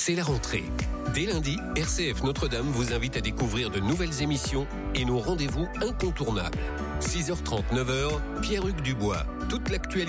c'est la rentrée. Dès lundi, RCF Notre-Dame vous invite à découvrir de nouvelles émissions et nos rendez-vous incontournables. 6h30, 9h, Pierre-Hugues Dubois. Toute l'actualité